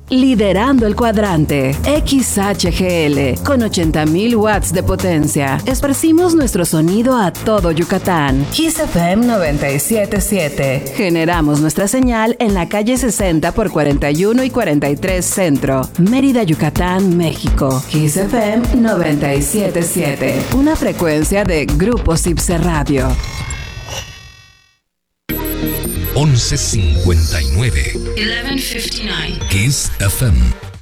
Liderando el cuadrante, XHGL, con 80.000 watts de potencia. Esparcimos nuestro sonido a todo Yucatán. Kiss FM 97.7. Generamos nuestra señal en la calle 60 por 41 y 43 Centro, Mérida, Yucatán, México. Kiss FM 97.7. Una frecuencia de Grupo Cipse Radio. 11:59. 11:59. Kiss FM.